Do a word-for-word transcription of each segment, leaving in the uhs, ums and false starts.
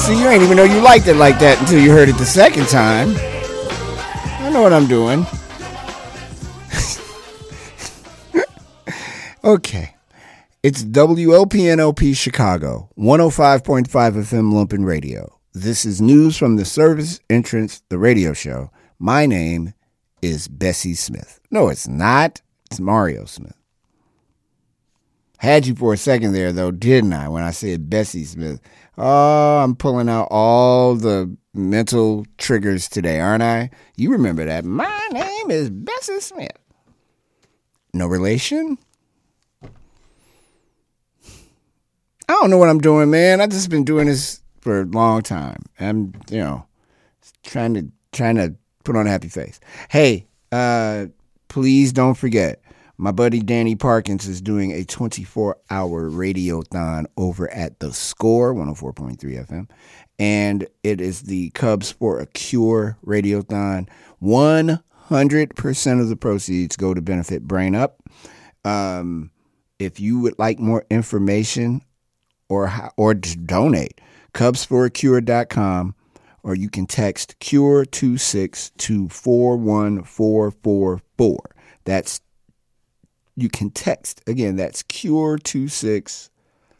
See, you ain't even know you liked it like that until you heard it the second time. I know what I'm doing. Okay. It's W L P N L P Chicago, one oh five point five F M Lumpen Radio. This is news from the Service Entrance, the radio show. My name is Bessie Smith. No, it's not. It's Mario Smith. Had you for a second there, though, didn't I, when I said Bessie Smith? Oh, I'm pulling out all the mental triggers today, aren't I? You remember that. My name is Bessie Smith. No relation? I don't know what I'm doing, man. I've just been doing this for a long time. I'm, you know, trying to trying to put on a happy face. Hey, uh, please don't forget, my buddy Danny Parkins is doing a twenty-four hour radiothon over at The Score, one oh four point three F M. And it is the Cubs for a Cure radiothon. one hundred percent of the proceeds go to benefit Brain Up. Um, if you would like more information or or to donate, cubs for a cure dot com, or you can text cure two six to four one four four four. That's, you can text, again, that's cure two six,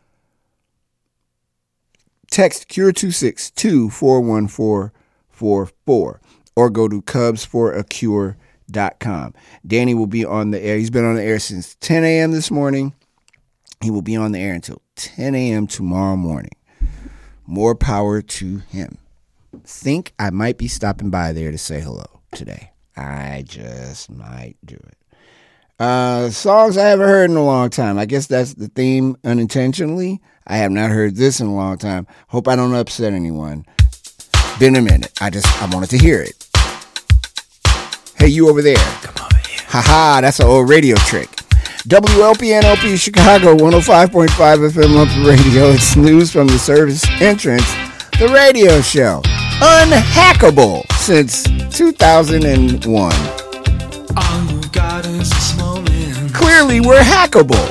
text cure two six to four one four four four, or go to cubs for a cure dot com. Danny will be on the air. He's been on the air since ten a.m. this morning. He will be on the air until ten a.m. tomorrow morning. More power to him. Think I might be stopping by there to say hello today. I just might do it. Uh, songs I haven't heard in a long time. I guess that's the theme unintentionally. I have not heard this in a long time. Hope I don't upset anyone. Been a minute. I just, I wanted to hear it. Hey, you over there. Come over here. Haha, that's an old radio trick. W L P N L P Chicago, one oh five point five F M Lumpen Radio. It's news from the Service Entrance, the radio show. Unhackable since two thousand one. All you got is a small man. Clearly, we're hackable.